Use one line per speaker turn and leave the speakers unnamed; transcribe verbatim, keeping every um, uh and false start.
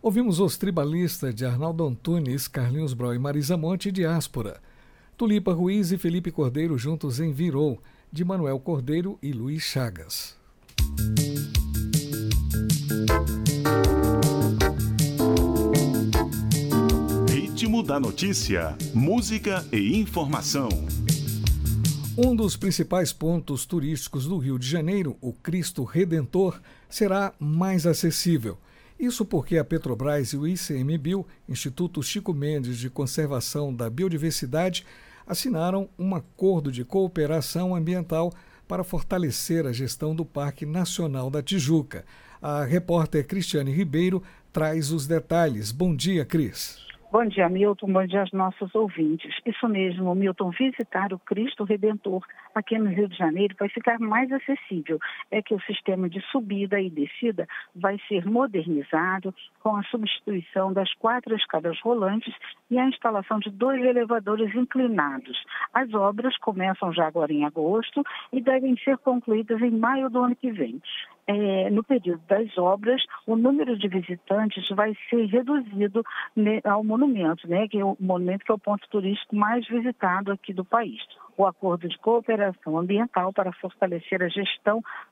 Ouvimos Os Tribalistas de Arnaldo Antunes, Carlinhos Brau e Marisa Monte, Diáspora. Tulipa Ruiz e Felipe Cordeiro juntos em Virou, de Manuel Cordeiro e Luiz Chagas.
Ritmo da notícia, música e informação.
Um dos principais pontos turísticos do Rio de Janeiro, o Cristo Redentor, será mais acessível. Isso porque a Petrobras e o I C M Bio, Instituto Chico Mendes de Conservação da Biodiversidade, assinaram um acordo de cooperação ambiental para fortalecer a gestão do Parque Nacional da Tijuca. A repórter Cristiane Ribeiro traz os detalhes. Bom dia, Cris.
Bom dia, Milton. Bom dia aos nossos ouvintes. Isso mesmo, Milton, visitar o Cristo Redentor aqui no Rio de Janeiro vai ficar mais acessível. É que o sistema de subida e descida vai ser modernizado com a substituição das quatro escadas rolantes e a instalação de dois elevadores inclinados. As obras começam já agora em agosto e devem ser concluídas em maio do ano que vem. É, no período das obras, o número de visitantes vai ser reduzido né, ao monumento, né, que é o monumento que é o ponto turístico mais visitado aqui do país. O acordo de cooperação ambiental para fortalecer a gestão